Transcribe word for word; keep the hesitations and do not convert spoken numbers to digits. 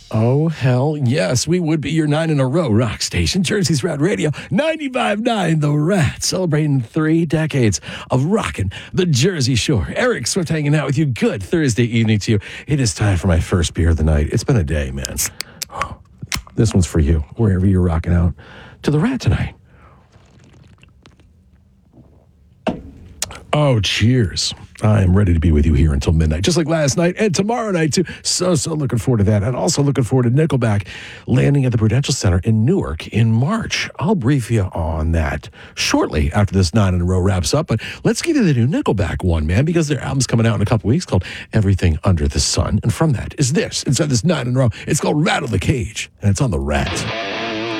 Oh, hell yes. We would be your nine in a row rock station. Jersey's Rat Radio, ninety-five point nine The Rat, celebrating three decades of rocking the Jersey Shore. Eric Swift hanging out with you. Good Thursday evening to you. It is time for my first beer of the night. It's been a day, man. This one's for you, wherever you're rocking out to the Rat tonight. Oh, cheers. I am ready to be with you here until midnight, just like last night and tomorrow night, too. So, so looking forward to that. And also looking forward to Nickelback landing at the Prudential Center in Newark in March. I'll brief you on that shortly after this nine in a row wraps up. But let's get to the new Nickelback one, man, because their album's coming out in a couple weeks called Everything Under the Sun. And from that is this. Inside this nine in a row, it's called Rattle the Cage, and it's on the Rat.